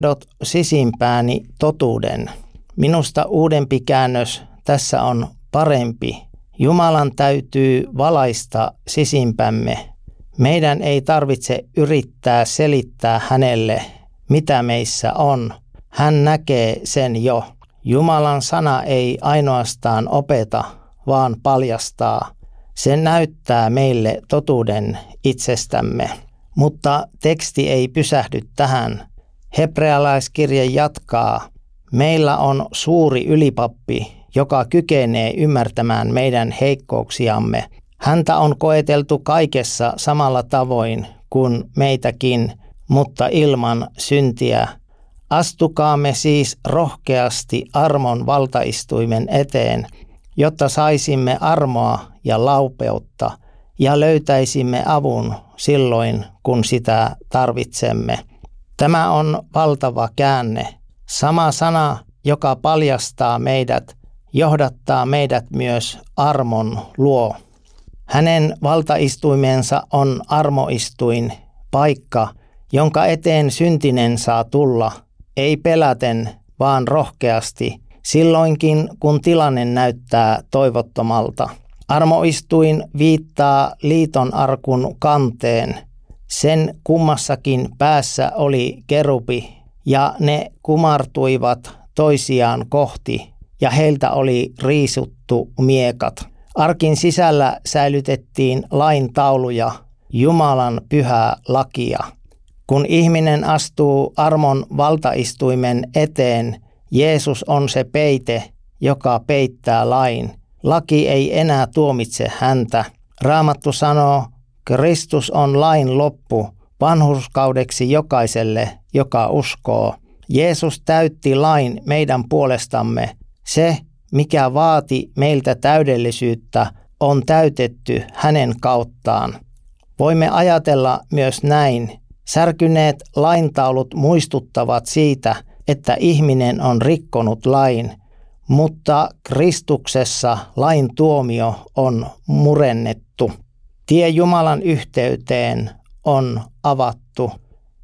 sisimpääni totuuden. Minusta uudempi käännös tässä on parempi. Jumalan täytyy valaista sisimpämme. Meidän ei tarvitse yrittää selittää hänelle, mitä meissä on. Hän näkee sen jo. Jumalan sana ei ainoastaan opeta, vaan paljastaa. Se näyttää meille totuuden itsestämme. Mutta teksti ei pysähdy tähän. Hebrealaiskirje jatkaa. Meillä on suuri ylipappi, joka kykenee ymmärtämään meidän heikkouksiamme. Häntä on koeteltu kaikessa samalla tavoin kuin meitäkin, mutta ilman syntiä. Astukaamme siis rohkeasti armon valtaistuimen eteen, jotta saisimme armoa ja laupeutta ja löytäisimme avun silloin, kun sitä tarvitsemme. Tämä on valtava käänne. Sama sana, joka paljastaa meidät, johdattaa meidät myös armon luo. Hänen valtaistuimensa on armoistuin, paikka, jonka eteen syntinen saa tulla, ei peläten, vaan rohkeasti, silloinkin kun tilanne näyttää toivottomalta. Armoistuin viittaa liiton arkun kanteen. Sen kummassakin päässä oli kerubi, ja ne kumartuivat toisiaan kohti, ja heiltä oli riisuttu miekat. Arkin sisällä säilytettiin lain tauluja, Jumalan pyhää lakia. Kun ihminen astuu armon valtaistuimen eteen, Jeesus on se peite, joka peittää lain. Laki ei enää tuomitse häntä. Raamattu sanoo, Kristus on lain loppu vanhurskaudeksi jokaiselle, joka uskoo. Jeesus täytti lain meidän puolestamme. Se, mikä vaati meiltä täydellisyyttä, on täytetty hänen kauttaan. Voimme ajatella myös näin. Särkyneet laintaulut muistuttavat siitä, että ihminen on rikkonut lain, mutta Kristuksessa lain tuomio on murennettu. Tie Jumalan yhteyteen on avattu.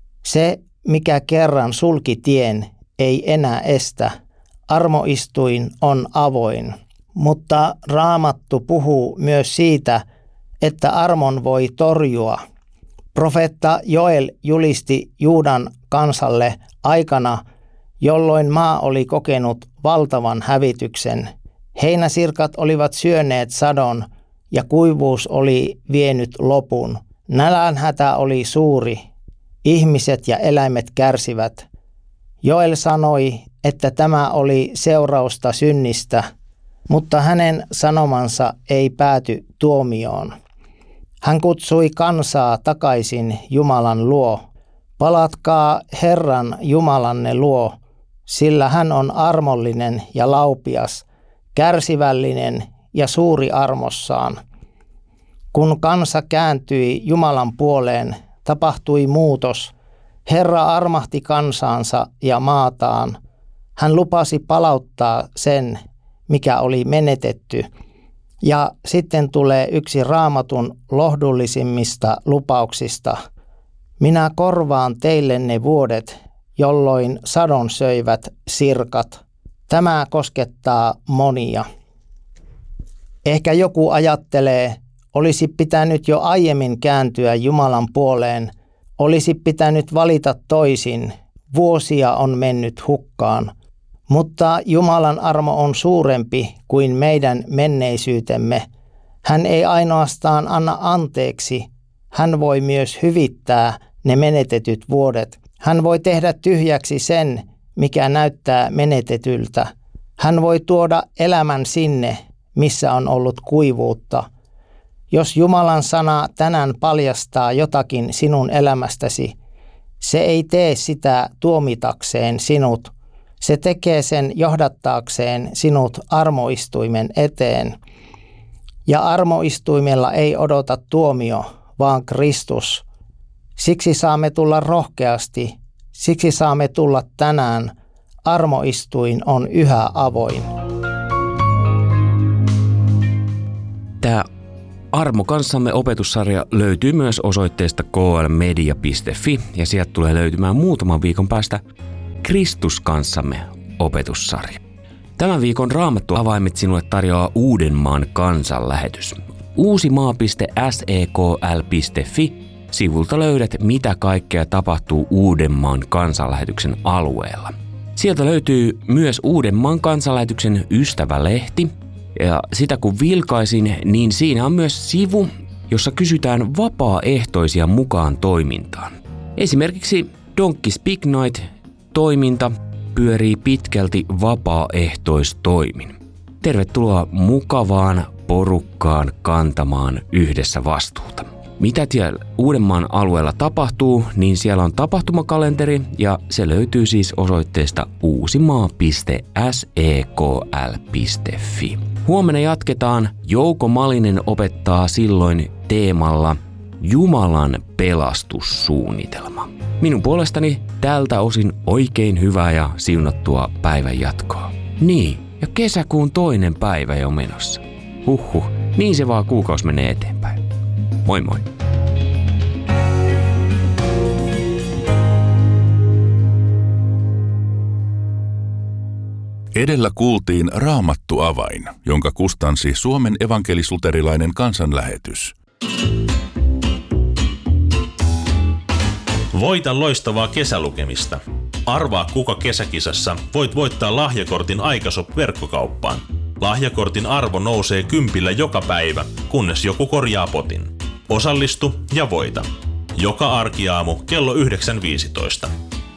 Se, mikä kerran sulki tien, ei enää estä. Armoistuin on avoin. Mutta Raamattu puhuu myös siitä, että armon voi torjua. Profeetta Joel julisti Juudan kansalle aikana, jolloin maa oli kokenut valtavan hävityksen. Heinäsirkat olivat syöneet sadon ja kuivuus oli vienyt lopun. Nälänhätä oli suuri. Ihmiset ja eläimet kärsivät. Joel sanoi, että tämä oli seurausta synnistä, mutta hänen sanomansa ei pääty tuomioon. Hän kutsui kansaa takaisin Jumalan luo. Palatkaa Herran Jumalanne luo, sillä hän on armollinen ja laupias, kärsivällinen ja suuri armossaan. Kun kansa kääntyi Jumalan puoleen, tapahtui muutos. Herra armahti kansaansa ja maataan. Hän lupasi palauttaa sen, mikä oli menetetty. Ja sitten tulee yksi Raamatun lohdullisimmista lupauksista. Minä korvaan teille ne vuodet, jolloin sadon söivät sirkat. Tämä koskettaa monia. Ehkä joku ajattelee, olisi pitänyt jo aiemmin kääntyä Jumalan puoleen, olisi pitänyt valita toisin, vuosia on mennyt hukkaan. Mutta Jumalan armo on suurempi kuin meidän menneisyytemme. Hän ei ainoastaan anna anteeksi, hän voi myös hyvittää ne menetetyt vuodet. Hän voi tehdä tyhjäksi sen, mikä näyttää menetetyltä. Hän voi tuoda elämän sinne, missä on ollut kuivuutta. Jos Jumalan sana tänään paljastaa jotakin sinun elämästäsi, se ei tee sitä tuomitakseen sinut. Se tekee sen johdattaakseen sinut armoistuimen eteen. Ja armoistuimella ei odota tuomio, vaan Kristus. Siksi saamme tulla rohkeasti, siksi saamme tulla tänään. Armoistuin on yhä avoin. Tämä Armo kanssamme -opetussarja löytyy myös osoitteesta klmedia.fi ja sieltä tulee löytymään muutaman viikon päästä Kristus kanssamme opetussarja. Tämän viikon Raamattu avaimet sinulle tarjoaa Uudenmaan kansanlähetys. uusimaa.sekl.fi sivulta löydät, mitä kaikkea tapahtuu Uudenmaan kansanlähetyksen alueella. Sieltä löytyy myös Uudenmaan kansanlähetyksen ystävälehti, ja sitä kun vilkaisin, niin siinä on myös sivu, jossa kysytään vapaaehtoisia mukaan toimintaan. Esimerkiksi Donkeys Big Night-toiminta pyörii pitkälti vapaaehtoistoimin. Tervetuloa mukavaan porukkaan kantamaan yhdessä vastuuta. Mitä siellä Uudenmaan alueella tapahtuu, niin siellä on tapahtumakalenteri ja se löytyy siis osoitteesta uusimaa.sekl.fi. Huomenna jatketaan. Jouko Malinen opettaa silloin teemalla Jumalan pelastussuunnitelma. Minun puolestani tältä osin oikein hyvää ja siunattua päivän jatkoa. Niin, ja kesäkuun toinen päivä jo menossa. Niin se vaan kuukausi menee eteenpäin. Moi moi! Edellä kuultiin Raamattu-avain, jonka kustansi Suomen evankelis-luterilainen kansanlähetys. Voita loistavaa kesälukemista. Arvaa kuka kesäkisassa voit voittaa lahjakortin Aikashop-verkkokauppaan. Lahjakortin arvo nousee 10 joka päivä, kunnes joku korjaa potin. Osallistu ja voita. Joka arkiaamu kello 9.15.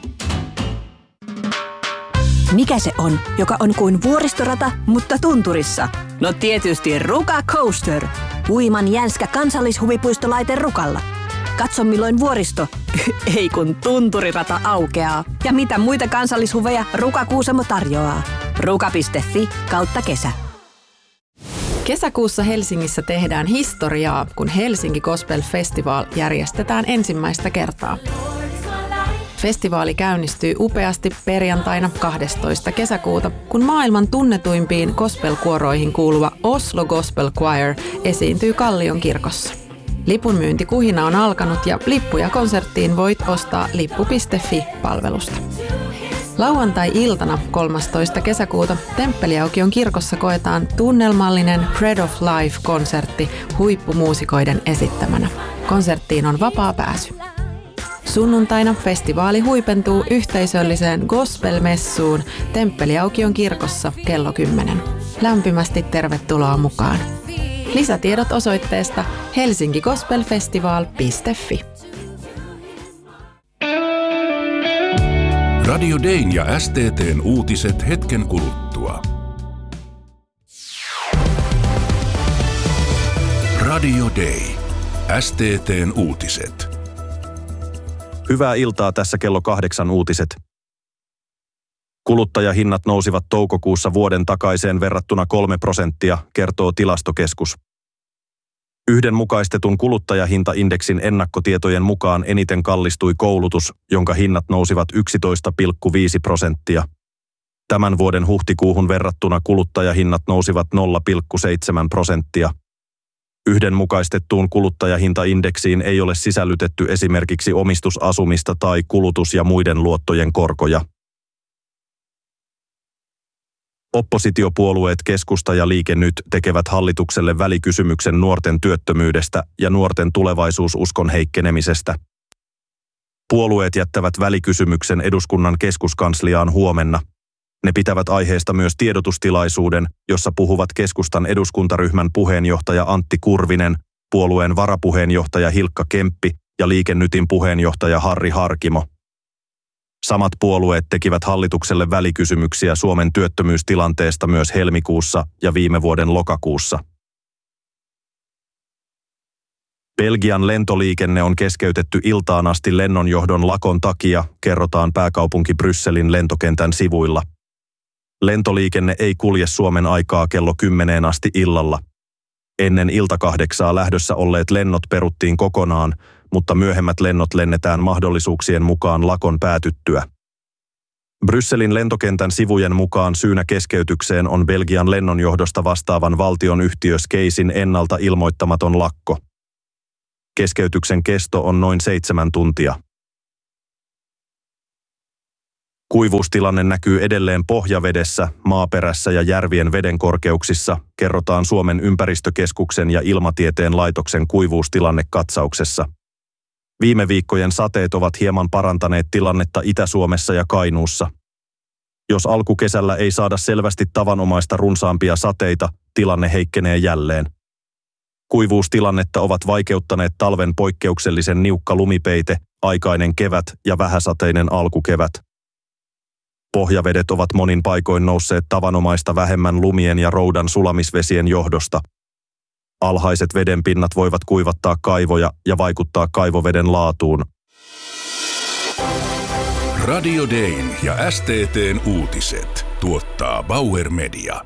Mikä se on, joka on kuin vuoristorata, mutta tunturissa? No tietysti Ruka Coaster. Huiman jänskä kansallishuvipuistolaite Rukalla. Katso milloin vuoristo, ei kun tunturirata aukeaa. Ja mitä muita kansallishuveja Ruka Kuusamo tarjoaa. ruka.fi/kesä. Kesäkuussa Helsingissä tehdään historiaa, kun Helsinki Gospel Festival järjestetään ensimmäistä kertaa. Festivaali käynnistyy upeasti perjantaina 12. kesäkuuta, kun maailman tunnetuimpiin gospel-kuoroihin kuuluva Oslo Gospel Choir esiintyy Kallion kirkossa. Lipunmyyntikuhina on alkanut ja lippuja konserttiin voit ostaa lippu.fi-palvelusta. Lauantai-iltana 13. kesäkuuta Temppeliaukion kirkossa koetaan tunnelmallinen Bread of Life-konsertti huippumuusikoiden esittämänä. Konserttiin on vapaa pääsy. Sunnuntaina festivaali huipentuu yhteisölliseen gospel-messuun Temppeliaukion kirkossa kello 10. Lämpimästi tervetuloa mukaan. Lisätiedot osoitteesta helsinkigospelfestival.fi. Radio Dayn ja STT:n uutiset hetken kuluttua. Radio Day. STT:n uutiset. Hyvää iltaa, tässä kello 8 uutiset. Kuluttajahinnat nousivat toukokuussa vuoden takaiseen verrattuna 3%, kertoo Tilastokeskus. Yhdenmukaistetun kuluttajahintaindeksin ennakkotietojen mukaan eniten kallistui koulutus, jonka hinnat nousivat 11,5%. Tämän vuoden huhtikuuhun verrattuna kuluttajahinnat nousivat 0,7%. Yhdenmukaistettuun kuluttajahintaindeksiin ei ole sisällytetty esimerkiksi omistusasumista tai kulutus- ja muiden luottojen korkoja. Oppositiopuolueet Keskusta ja Liike Nyt tekevät hallitukselle välikysymyksen nuorten työttömyydestä ja nuorten tulevaisuususkon heikkenemisestä. Puolueet jättävät välikysymyksen eduskunnan keskuskansliaan huomenna. Ne pitävät aiheesta myös tiedotustilaisuuden, jossa puhuvat keskustan eduskuntaryhmän puheenjohtaja Antti Kurvinen, puolueen varapuheenjohtaja Hilkka Kemppi ja Liike Nytin puheenjohtaja Harri Harkimo. Samat puolueet tekivät hallitukselle välikysymyksiä Suomen työttömyystilanteesta myös helmikuussa ja viime vuoden lokakuussa. Belgian lentoliikenne on keskeytetty iltaan asti lennonjohdon lakon takia, kerrotaan pääkaupunki Brysselin lentokentän sivuilla. Lentoliikenne ei kulje Suomen aikaa kello 10 asti illalla. Ennen ilta 8 lähdössä olleet lennot peruttiin kokonaan, mutta myöhemmät lennot lennetään mahdollisuuksien mukaan lakon päätyttyä. Brysselin lentokentän sivujen mukaan syynä keskeytykseen on Belgian lennonjohdosta vastaavan valtionyhtiö Skeicin ennalta ilmoittamaton lakko. Keskeytyksen kesto on noin 7 tuntia. Kuivuustilanne näkyy edelleen pohjavedessä, maaperässä ja järvien vedenkorkeuksissa, kerrotaan Suomen ympäristökeskuksen ja Ilmatieteen laitoksen kuivuustilannekatsauksessa. Viime viikkojen sateet ovat hieman parantaneet tilannetta Itä-Suomessa ja Kainuussa. Jos alkukesällä ei saada selvästi tavanomaista runsaampia sateita, tilanne heikkenee jälleen. Kuivuustilannetta ovat vaikeuttaneet talven poikkeuksellisen niukka lumipeite, aikainen kevät ja vähäsateinen alkukevät. Pohjavedet ovat monin paikoin nousseet tavanomaista vähemmän lumien ja roudan sulamisvesien johdosta. Alhaiset vedenpinnat voivat kuivattaa kaivoja ja vaikuttaa kaivoveden laatuun. Radio Dayn ja STT:n uutiset tuottaa Bauer Media.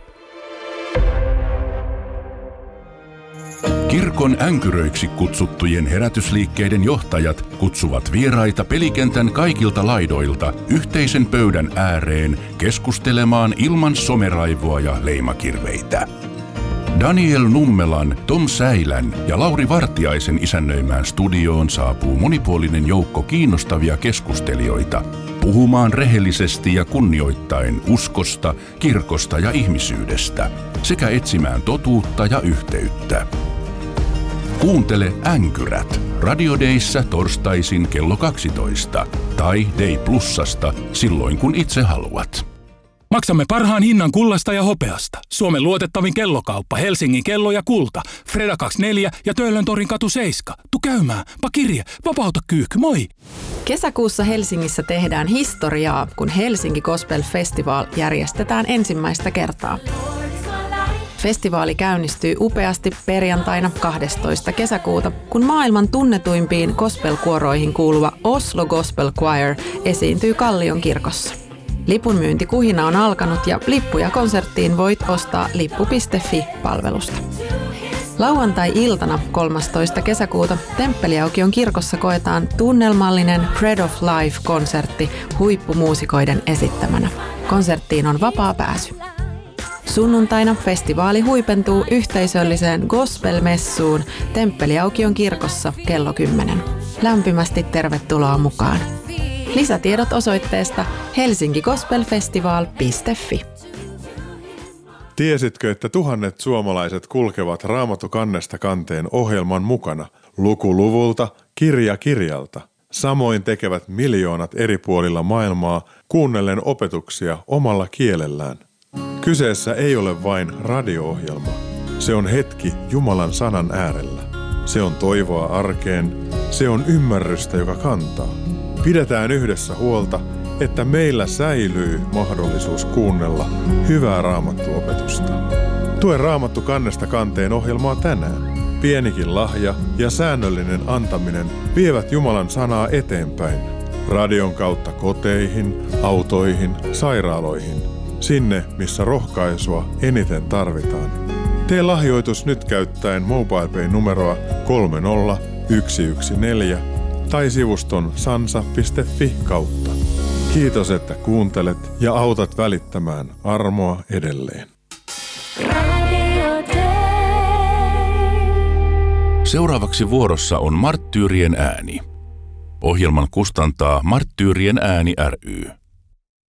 Kirkon änkyröiksi kutsuttujen herätysliikkeiden johtajat kutsuvat vieraita pelikentän kaikilta laidoilta yhteisen pöydän ääreen keskustelemaan ilman someraivoa ja leimakirveitä. Daniel Nummelan, Tom Säilän ja Lauri Vartiaisen isännöimään studioon saapuu monipuolinen joukko kiinnostavia keskustelijoita puhumaan rehellisesti ja kunnioittaen uskosta, kirkosta ja ihmisyydestä sekä etsimään totuutta ja yhteyttä. Kuuntele Änkyrät Radio Dayssä torstaisin kello 12 tai Day Plusasta silloin kun itse haluat. Maksamme parhaan hinnan kullasta ja hopeasta. Suomen luotettavin kellokauppa, Helsingin kello ja kulta. Freda 24 ja Töölöntorin katu 7. Tu käymään, pakirje, vapauta kyykky, moi! Kesäkuussa Helsingissä tehdään historiaa, kun Helsinki Gospel Festival järjestetään ensimmäistä kertaa. Festivaali käynnistyy upeasti perjantaina 12. kesäkuuta, kun maailman tunnetuimpiin gospel-kuoroihin kuuluva Oslo Gospel Choir esiintyy Kallion kirkossa. Lipunmyyntikuhina on alkanut ja lippuja konserttiin voit ostaa lippu.fi-palvelusta. Lauantai-iltana 13. kesäkuuta Temppeliaukion kirkossa koetaan tunnelmallinen Bread of Life-konsertti huippumuusikoiden esittämänä. Konserttiin on vapaa pääsy. Sunnuntaina festivaali huipentuu yhteisölliseen gospel-messuun Temppeliaukion kirkossa kello 10. Lämpimästi tervetuloa mukaan. Lisätiedot osoitteesta helsinkigospelfestival.fi. Tiesitkö, että tuhannet suomalaiset kulkevat Raamattu kannesta kanteen ohjelman mukana, luku luvulta, kirja kirjalta? Samoin tekevät miljoonat eri puolilla maailmaa kuunnellen opetuksia omalla kielellään. Kyseessä ei ole vain radio-ohjelma. Se on hetki Jumalan sanan äärellä. Se on toivoa arkeen. Se on ymmärrystä, joka kantaa. Pidetään yhdessä huolta, että meillä säilyy mahdollisuus kuunnella hyvää raamattuopetusta. Tue Raamattu kannesta kanteen ohjelmaa tänään. Pienikin lahja ja säännöllinen antaminen vievät Jumalan sanaa eteenpäin. Radion kautta koteihin, autoihin, sairaaloihin. Sinne, missä rohkaisua eniten tarvitaan. Tee lahjoitus nyt käyttäen MobilePay-numeroa 30114 tai sivuston sansa.fi kautta. Kiitos, että kuuntelet ja autat välittämään armoa edelleen. Seuraavaksi vuorossa on Marttyyrien ääni. Ohjelman kustantaa Marttyyrien ääni ry.